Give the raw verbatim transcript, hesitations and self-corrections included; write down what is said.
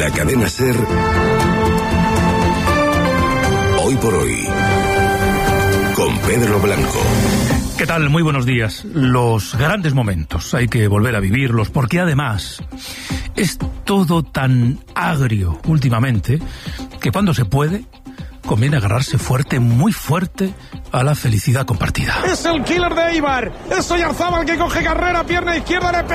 la cadena SER, Hoy por Hoy, con Pedro Blanco. ¿Qué tal? Muy buenos días. Los grandes momentos hay que volver a vivirlos, porque además es todo tan agrio últimamente que cuando se puede conviene agarrarse fuerte, muy fuerte, a la felicidad compartida. Es el killer de Eibar, es Oyarzábal que coge carrera, pierna izquierda, le pega.